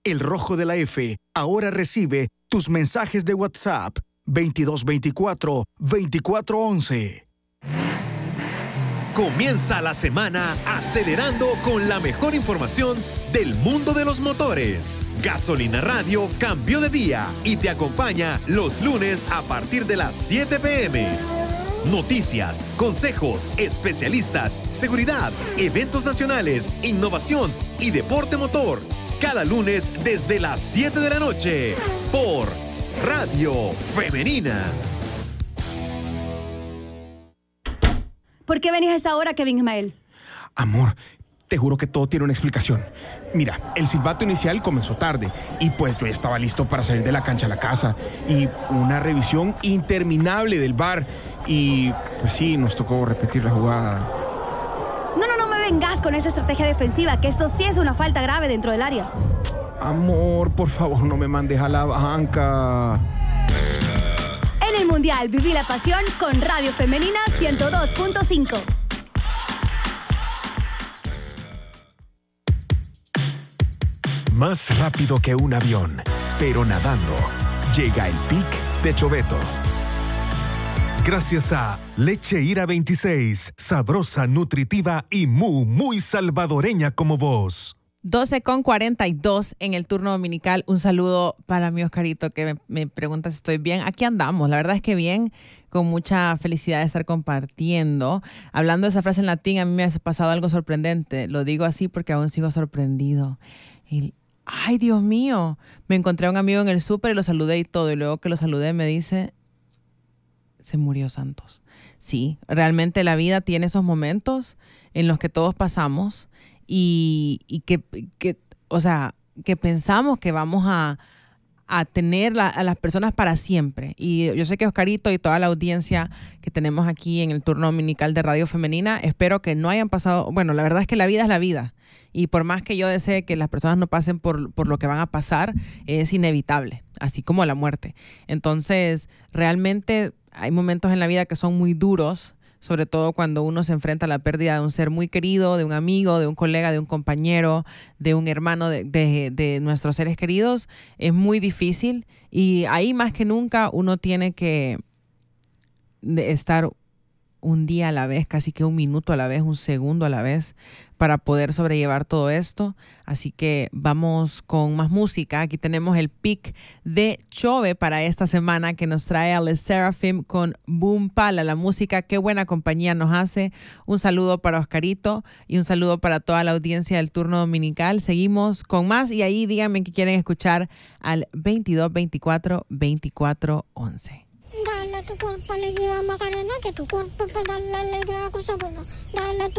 El Rojo de la F ahora recibe tus mensajes de WhatsApp 2224-2411. Comienza la semana acelerando con la mejor información del mundo de los motores. Gasolina Radio cambió de día y te acompaña los lunes a partir de las 7 p.m. Noticias, consejos, especialistas, seguridad, eventos nacionales, innovación y deporte motor. Cada lunes desde las 7 de la noche por Radio Femenina. ¿Por qué venís a esa hora, Kevin Ismael? Amor, te juro que todo tiene una explicación. Mira, el silbato inicial comenzó tarde y pues yo ya estaba listo para salir de la cancha a la casa. Y una revisión interminable del VAR. Y pues sí, nos tocó repetir la jugada. No me vengas con esa estrategia defensiva, que esto sí es una falta grave dentro del área. Amor, por favor, no me mandes a la banca. En el Mundial, viví la pasión con Radio Femenina 102.5. Más rápido que un avión, pero nadando. Llega el Pic de Choveto. Gracias a Leche Ira 26, sabrosa, nutritiva y muy salvadoreña como vos. 12:42 en el turno dominical. Un saludo para mi Oscarito que me pregunta si estoy bien. Aquí andamos, la verdad es que bien, con mucha felicidad de estar compartiendo. Hablando de esa frase en latín, a mí me ha pasado algo sorprendente. Lo digo así porque aún sigo sorprendido. Ay, Dios mío, me encontré a un amigo en el súper y lo saludé y todo. Y luego que lo saludé me dice, se murió Santos. Sí, realmente la vida tiene esos momentos en los que todos pasamos y que pensamos que vamos a tener a las personas para siempre. Y yo sé que Oscarito y toda la audiencia que tenemos aquí en el turno dominical de Radio Femenina, espero que no hayan pasado. Bueno, la verdad es que la vida es la vida. Y por más que yo desee que las personas no pasen por lo que van a pasar, es inevitable, así como la muerte. Entonces, realmente hay momentos en la vida que son muy duros, sobre todo cuando uno se enfrenta a la pérdida de un ser muy querido, de un amigo, de un colega, de un compañero, de un hermano de nuestros seres queridos. Es muy difícil y ahí más que nunca uno tiene que estar un día a la vez, casi que un minuto a la vez, un segundo a la vez, para poder sobrellevar todo esto. Así que vamos con más música. Aquí tenemos el pick de Chove para esta semana que nos trae a Les Seraphim con Boom Pala, la música. Qué buena compañía nos hace. Un saludo para Oscarito y un saludo para toda la audiencia del turno dominical. Seguimos con más y ahí díganme que quieren escuchar al 2224-2411. Dale a tu cuerpo alegría, Macarena, que tu cuerpo para darle alegría a cosa buena. Dale a tu